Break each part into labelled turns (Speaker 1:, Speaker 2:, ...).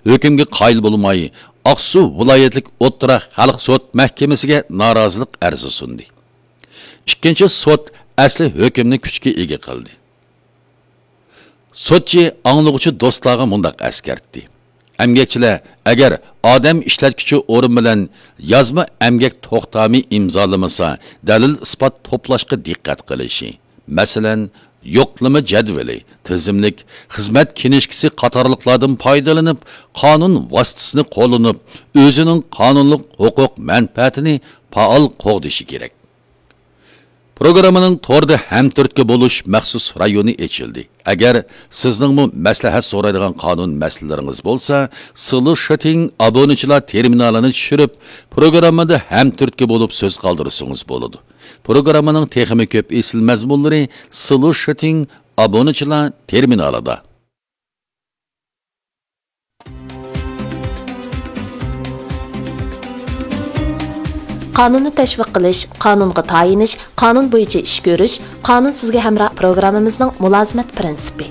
Speaker 1: hükümge qayil bulmay, Aksu viloyatlik o'rta xalq sud mahkamasiga norozilik arzi sundi. Ikkinchi sud asli hukmni kuchga ega qildi. Sudchi anglag'uchi do'stlarga mundaq askartdi. Emgekçiler, agar odam ishlatuvchi o'rin bilan yozma emgak to'xtami imzolamasa, dalil isbot to'plashga diqqat qilishi. Masalan, yo'qlama jadvali, tizimlik, xizmat kinishkisi qatorliqlardan foydalanib, qonun vositasini qo'llanib, o'zining qonunlik huquq manfaatini faol qo'g'dishi kerak. Programmaning to'rda hamturtga bo'lish maxsus rayoni ochildi. Agar sizning maslahat so'raydigan qonun masalalaringiz bo'lsa, Solution obunachilar terminalini tushirib, programmada hamturtga bo'lib so'z qoldirsangiz bo'ladi. Programmaning texnik ko'p esil mazmunlari Solution obunachilar terminalida.
Speaker 2: Qonunni tashviq qilish, qonunga tayinish, qonun bo'yicha ish ko'rish, qonun sizga hamroh programmamizning mulozimat prinsipi.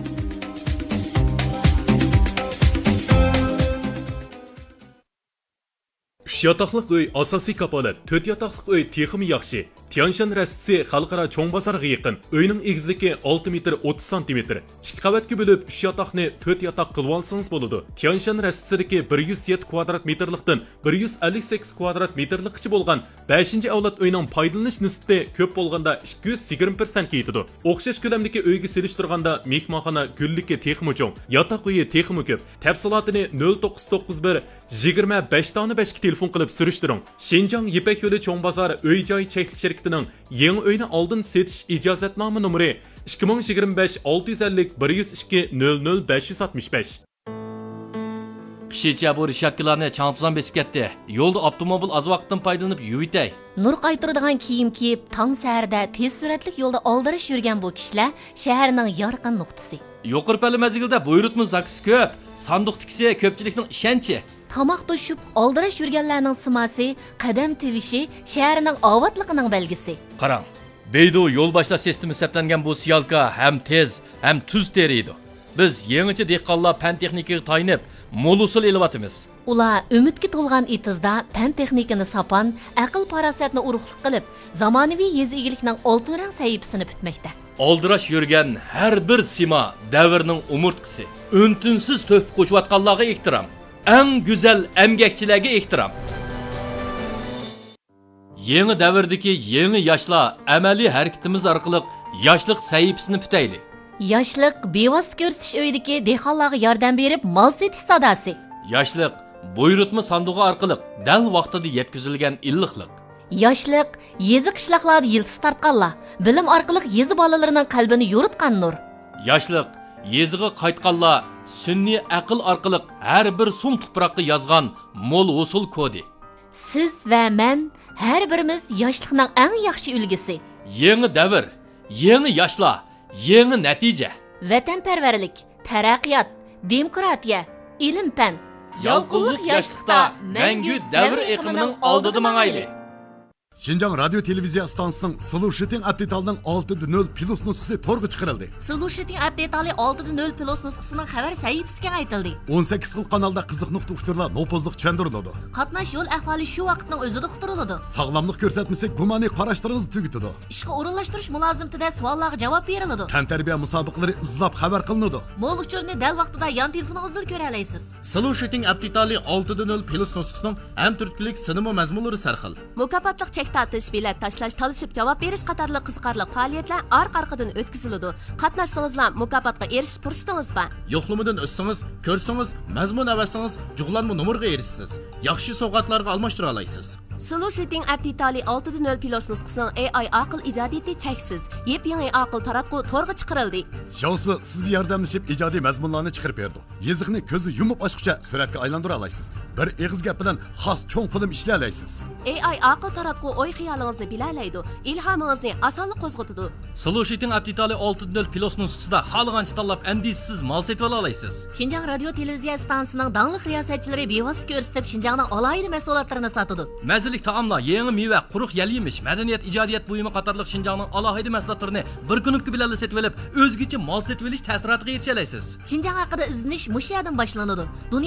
Speaker 3: Üç yataqlıq öy asosiy kapolat, 4 yataqlıq öy texmi yaxshi. Tianshan rastisi xalqaro cho'ng bozorga yaqin. Uyning egizligi 6 metr 30 cm. 2 qavatga bo'lib 3 yataqni 4 yataq qilib olsangiz bo'ladi. Tianshan rastisidagi 107 kvadrat metrlikdan 158 kvadrat metrlikcha bo'lgan 5-avlod uyning foydalanish nisbati ko'p bo'lganda 220% yetadi. O'xshash ko'lamdagi uyga selishtirganda mehmonxona gulligi texmi cho'ng, yataq uyi texmi ko'p. Tafsilotini 0991 25 tane 5 telefon qilib surishtiring. Shenjang Yipak yo'li cho'ng bozor uy-joy cheklanish shirkatining yangi uyni oldin setish ijozatnoma nomeri 2025 650 102 00 565.
Speaker 4: Qishicha bu rishatkalarni changtuzan besib ketdi. Yo'lda avtomobil az vaqtdan foydalanib yuvitay.
Speaker 2: Nur qaytiradigan kiyim kiyib, tong saharda tez suratlik yo'lda oldirish yurgan bu kishilar shaharning yorqin nuqtasi.
Speaker 4: Yuqorpali mazgilda buyurtma zakisi ko'p, sanduq tikisi ko'pchilikning ishonchi.
Speaker 2: Tamoq to'shib, oldirish yurganlarning simasi, qadam tevishi shaharning ovatligining belgisi.
Speaker 4: Qarang, Beydu yo'l boshlash sistemi hisoblangan bu siyalka ham tez, ham tuz teriydi. Biz yangicha dehqonlar fan texnikaga tayinib, mo'l usul elyapmiz.
Speaker 2: Ular umidga to'lgan etizda fan texnikani sapan, aql farosatni urug'lik qilib, zamonaviy yez egilikning oltin rang sahifasini bitmoqda.
Speaker 4: Oldirash yurgan har bir sima davrning umurtqisi. Untinsiz to'p qo'shayotganlarga ehtirom. Eng güzel emgekçilerge ehtiram. Yeni davrdagi yeni yoshlar amaliy harakatimiz orqali yoshlik sahifasini putayli.
Speaker 2: Yoshlik bevosita ko'rsatish uyidagi dehqonlarga yordam berib, mol setish sadasi.
Speaker 4: Yoshlik buyurtma sandig'i orqali dal vaqtida yetkazilgan illiqlik.
Speaker 2: Yoshlik yezi qishloqlarda yildiz tartganlar, bilim orqali yezi bolalarining qalbini yo'ritgan nur.
Speaker 4: Yoshlik yeziga qaytganlar sunniy aql orqali har bir sum tuproqqa yozgan mo'l usul kodi.
Speaker 2: Siz va men har birimiz yoshlikning eng yaxshi ulgisi.
Speaker 4: Yangi davr, yangi yoshlar, yangi natija.
Speaker 2: Vatanparvarlik, taraqqiyot, demokratiya, ilm-fan.
Speaker 4: Yalqinlik yoshlikda mangu davr iqimining oldida mangayli.
Speaker 5: Şinjan radyo televiziya stansiyasining Solution update'ning 6.0 plus nusxasi to'rga chiqarildi.
Speaker 2: Solution update'li 6.0 plus nusxasining xabar sahifasiga aytildi.
Speaker 5: 18 xil kanalda qiziq nuqta uchurlar nopozliq tushuntiriladi.
Speaker 2: Qatnash yo'l ahvoli shu vaqtning o'zida uqtiriladi.
Speaker 5: Sog'lomlik ko'rsatmasi gumoniy qarashlaringizni tugitadi.
Speaker 2: Ishga o'rinlashtirish mulozimtida savollarga javob beriladi.
Speaker 5: Tantarbiya musobaqalari izlab xabar qilinadi.
Speaker 2: Mo'l uchurni dal vaqtida yon telefoningizda ko'ra olasiz.
Speaker 6: Solution update'li 6.0 plus nusxasining ham turklik sinema mazmunlari sarxil.
Speaker 7: Mukofotliq tartish, bilet tashlash, talishib javob berish qatorli qiziqarli faoliyatlar orqa-orqadan o'tkaziladi. Qatnashsangizlar mukofotga erishish fursatingiz bor.
Speaker 6: Yo'qlamadan o'tsangiz, ko'rsangiz, mazmun avassangiz, jug'lanma nomerga erishsiz. Yaxshi sovg'atlarga almashtira olasiz.
Speaker 7: Solution update'li 6.0 plus nusxasining AI aql ijodiyati cheksiz. Yep-yangi aql taratqu to'rga chiqarildi.
Speaker 5: Shousi sizga yordamlashib ijodiy mazmunlarni chiqarib berdi. Yeziqni ko'zi yumib ochguncha suratga aylantira olasiz. Bir eg'iz gap bilan xos cho'ng film ishlay olasiz.
Speaker 7: AI aql taratqu o'y xiyolingizni bilalaydi, ilhomingizni osonlik qo'zg'atadi.
Speaker 4: Solution update'li 6.0 plus nusxasida xohlagancha tanlab andisiz mol setib olasiz.
Speaker 2: Shinjang radio televiziya stansiyasining donliq riyosatchilari bevosita ko'rsatib Shinjangning alohida mahsulotlarini sotadi.
Speaker 4: Mazalik taomlar, yangi meva, quruq yal-yemish, madaniyat, ijodiyat buyumi qatorliq Shinjangning alohida mahsulotlarini bir kunlik bilan setib olib, o'zgacha mol setib olish ta'siriga erisha olasiz.
Speaker 2: Shinjang haqida izlanish mush yerdan boshlanadi.